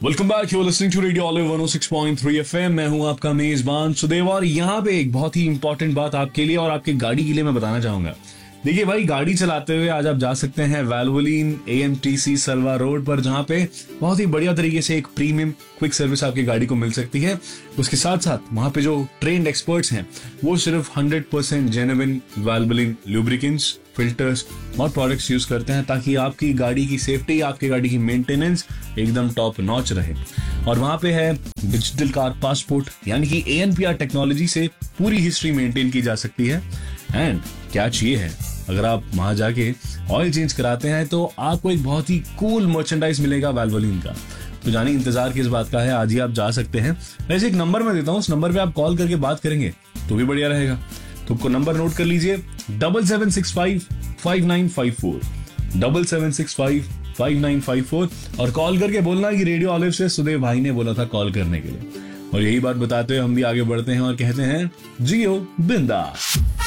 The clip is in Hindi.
Welcome back, you listening to radio olive 106.3 FM. मैं हूं आपका मेजबान सुदेव और यहाँ पे एक बहुत ही इंपॉर्टेंट बात आपके लिए और आपकी गाड़ी के लिए मैं बताना चाहूंगा। देखिए भाई, गाड़ी चलाते हुए आज आप जा सकते हैं वैल्वोलिन AMTC सलवा रोड पर, जहां पे बहुत ही बढ़िया तरीके से एक प्रीमियम क्विक सर्विस आपकी गाड़ी को मिल सकती है। उसके साथ साथ वहां पे जो ट्रेन्ड एक्सपर्ट्स हैं वो सिर्फ 100% जेन्युइन वैल्वोलिन लुब्रिकेंट्स, फिल्टर्स और प्रोडक्ट्स यूज करते हैं ताकि आपकी गाड़ी की सेफ्टी, आपकी गाड़ी की मेंटेनेंस एकदम टॉप नॉच रहे। और वहां पे है डिजिटल कार पासपोर्ट, यानी कि ANPR टेक्नोलॉजी से पूरी हिस्ट्री मेंटेन की जा सकती है। एंड क्या चाहिए है, अगर आप वहां जाके ऑयल चेंज कराते हैं तो आपको एक बहुत ही कूल मर्चेंडाइज मिलेगा वैल्वोलिन का। तो जाने इंतजार किस बात का है, आज ही आप जा सकते हैं। वैसे एक नंबर मैं देता हूँ, उस नंबर पे आप कॉल करके बात करेंगे तो भी बढ़िया रहेगा। तो आपको नंबर नोट कर लीजिए 77655954 77655954 और कॉल करके बोलना कि रेडियो ऑलिव से सुदेव भाई ने बोला था कॉल करने के लिए। और यही बात बताते हुए हम भी आगे बढ़ते हैं और कहते हैं जियो बिंदास।